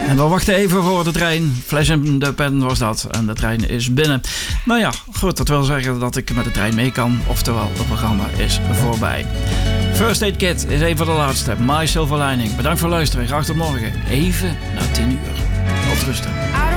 En we wachten even voor de trein. Flash in the Pan was dat. En de trein is binnen. Nou ja, goed. Dat wil zeggen dat ik met de trein mee kan. Oftewel, het programma is voorbij. First Aid Kit is even de laatste. My Silver Lining. Bedankt voor het luisteren. Graag tot morgen. Even na 10 uur. Tot rusten.